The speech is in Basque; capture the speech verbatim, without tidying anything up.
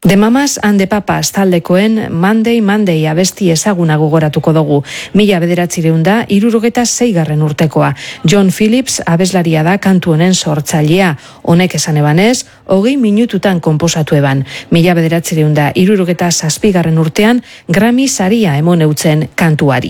The Mamas and the Papas taldekoen Monday Monday abesti ezaguna gogoratuko dugu. Mila bederatzireun da, irurogeta zeigarren urtekoa. John Phillips abeslaria da kantu honen sortzailea. Honek esan ebanez, hogei minututan konposatu eban. Mila bederatzireun da, irurogeta zazpigarren urtean, Grammy saria emon eutzen kantuari.